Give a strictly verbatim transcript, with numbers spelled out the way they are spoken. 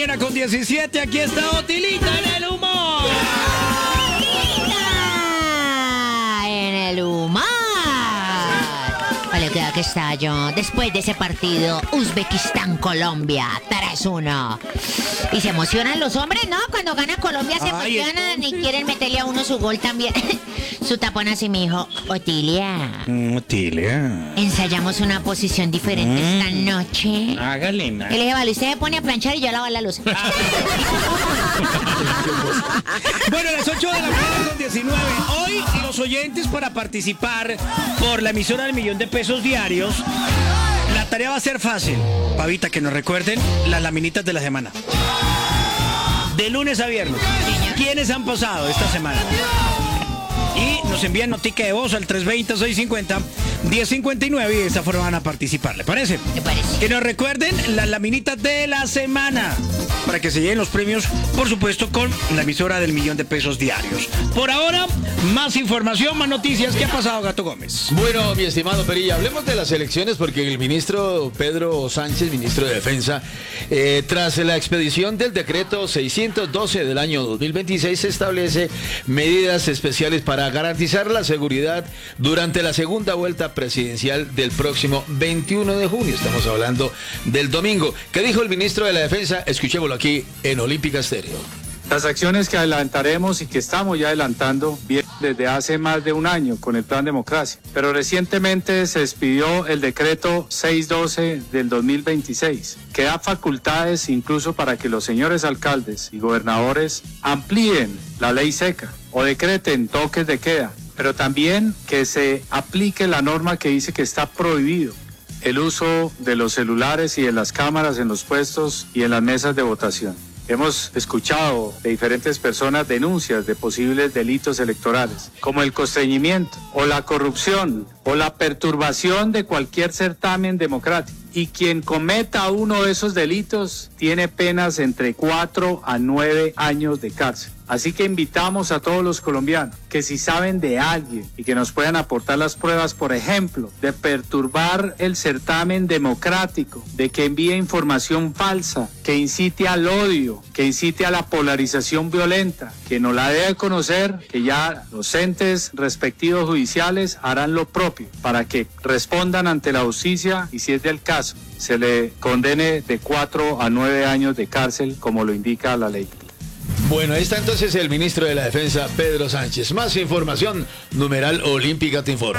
mañana con diecisiete. Aquí está Otilita en el humor. Otilita en el humor. Vale, queda que está yo. Después de ese partido, Uzbekistán-Colombia, tres uno. Y se emocionan los hombres, ¿no? Cuando gana Colombia se Ay, emocionan y quieren meterle a uno su gol también. Su tapón así me dijo, Otilia, Mm, Otilia. ensayamos una posición diferente Mm. esta noche. Hágale, na. Y le dije, vale, usted se pone a planchar y yo lavo la luz. Bueno, a las ocho de la mañana con diecinueve. Hoy los oyentes para participar por la emisora del millón de pesos diarios. La tarea va a ser fácil. Pavita, que nos recuerden las laminitas de la semana. De lunes a viernes. ¿Quiénes han pasado esta semana? Y nos envían notica de voz al tres dos cero, seis cinco cero, uno cero cinco nueve y de esta forma van a participar. ¿Le parece? ¿Te parece? Que nos recuerden las laminitas de la semana para que se lleven los premios, por supuesto, con la emisora del millón de pesos diarios. Por ahora, más información, más noticias. ¿Qué ha pasado, Gato Gómez? Bueno, mi estimado Perilla, hablemos de las elecciones porque el ministro Pedro Sánchez, ministro de Defensa, eh, tras la expedición del decreto seiscientos doce del año dos mil veintiséis, establece medidas especiales para garantizar la seguridad durante la segunda vuelta presidencial del próximo veintiuno de junio. Estamos hablando del domingo. ¿Qué dijo el ministro de la Defensa? Escuchémoslo aquí en Olímpica Estéreo. Las acciones que adelantaremos y que estamos ya adelantando vienen desde hace más de un año con el Plan Democracia, pero recientemente se expidió el decreto seiscientos doce del dos mil veintiséis, que da facultades incluso para que los señores alcaldes y gobernadores amplíen la ley seca o decreten toques de queda, pero también que se aplique la norma que dice que está prohibido el uso de los celulares y de las cámaras en los puestos y en las mesas de votación. Hemos escuchado de diferentes personas denuncias de posibles delitos electorales, como el constreñimiento o la corrupción o la perturbación de cualquier certamen democrático. Y quien cometa uno de esos delitos tiene penas entre cuatro a nueve años de cárcel. Así que invitamos a todos los colombianos que si saben de alguien y que nos puedan aportar las pruebas, por ejemplo, de perturbar el certamen democrático, de que envíe información falsa, que incite al odio, que incite a la polarización violenta, que nos la debe conocer, que ya los entes respectivos judiciales harán lo propio para que respondan ante la justicia y, si es del caso, se le condene de cuatro a nueve años de cárcel, como lo indica la ley. Bueno, ahí está entonces el ministro de la Defensa, Pedro Sánchez. Más información, numeral Olímpica te informa.